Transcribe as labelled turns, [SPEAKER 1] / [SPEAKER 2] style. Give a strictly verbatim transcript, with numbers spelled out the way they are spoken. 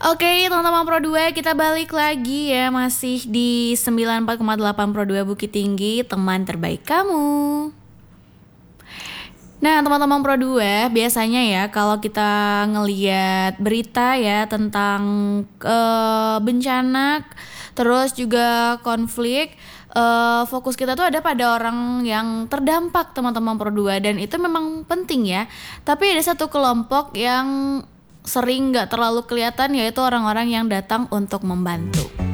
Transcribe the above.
[SPEAKER 1] Oke, teman-teman Pro dua, kita balik lagi ya, masih di sembilan puluh empat koma delapan Pro dua Bukit Tinggi, teman terbaik kamu. Nah, teman-teman Pro dua, biasanya ya kalau kita ngeliat berita ya tentang uh, bencana, terus juga konflik, uh, fokus kita tuh ada pada orang yang terdampak, teman-teman Pro dua, dan itu memang penting ya. Tapi ada satu kelompok yang sering gak terlalu kelihatan, yaitu orang-orang yang datang untuk membantu.